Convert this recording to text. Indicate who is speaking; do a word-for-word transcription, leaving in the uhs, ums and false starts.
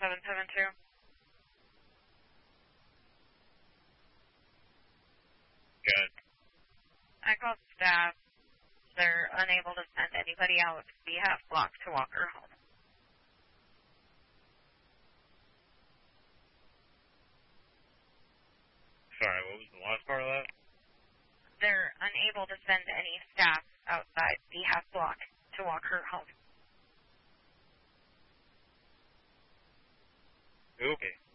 Speaker 1: seven seven two.
Speaker 2: Good.
Speaker 1: I called staff. They're unable to send anybody out. We have blocked to walk her home.
Speaker 2: Sorry, what was the last part of that?
Speaker 1: They're unable to send any staff outside. We have blocked to walk her home.
Speaker 2: Okay.